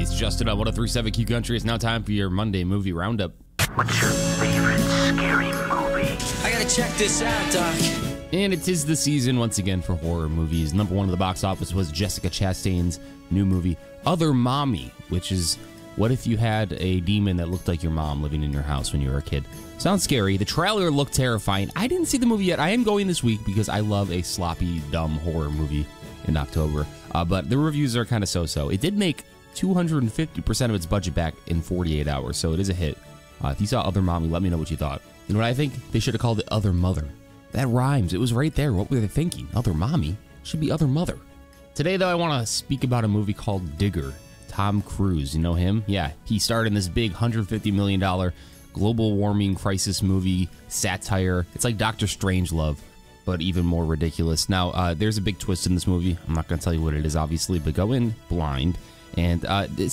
It's Justin on 103.7 Q Country. It's now time for your Monday movie roundup. What's your favorite scary movie? I gotta check this out, Doc. And it is the season once again for horror movies. Number one at the box office was Jessica Chastain's new movie, Other Mommy, which is what if you had a demon that looked like your mom living in your house when you were a kid. Sounds scary. The trailer looked terrifying. I didn't see the movie yet. I am going this week because I love a sloppy, dumb horror movie in October. But the reviews are kind of so-so. It did make 250% of its budget back in 48 hours, so it is a hit. If you saw Other Mommy, let me know what you thought. You know what I think? They should have called it Other Mother. That rhymes. It was right there. What were they thinking? Other Mommy? Should be Other Mother. Today, though, I want to speak about a movie called Digger. Tom Cruise, you know him? Yeah, he starred in this big $150 million global warming crisis movie satire. It's like Dr. Strangelove, but even more ridiculous. Now, there's a big twist in this movie. I'm not going to tell you what it is, obviously, but go in blind. And